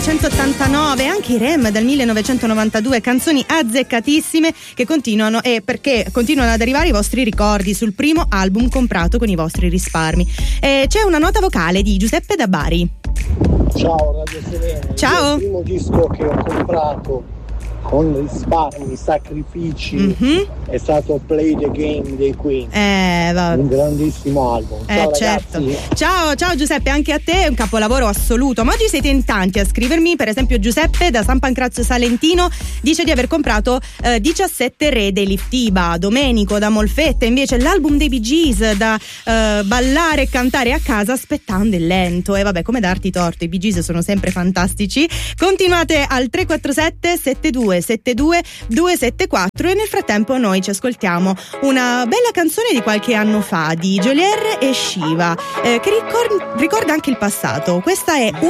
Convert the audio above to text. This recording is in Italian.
1989, anche i Rem dal 1992, canzoni azzeccatissime che continuano, e perché continuano ad arrivare i vostri ricordi sul primo album comprato con i vostri risparmi. C'è una nota vocale di Giuseppe da Bari. Ciao Radio Serena. Ciao. Il primo disco che ho comprato con risparmi, sacrifici, è stato Play the Game dei Queen. Un grandissimo album. Ciao certo. ragazzi. Ciao Giuseppe, anche a te è un capolavoro assoluto. Ma oggi siete in tanti a scrivermi. Per esempio Giuseppe da San Pancrazio Salentino dice di aver comprato 17 Re dei Liftiba. Domenico da Molfetta invece l'album dei Bee Gees da ballare e cantare a casa aspettando il lento. E vabbè, come darti torto, i Bee Gees sono sempre fantastici. Continuate al 347 72 72 274 e nel frattempo noi ci ascoltiamo una bella canzone di qualche anno fa di Geolier e Shiva che ricorda anche il passato. Questa è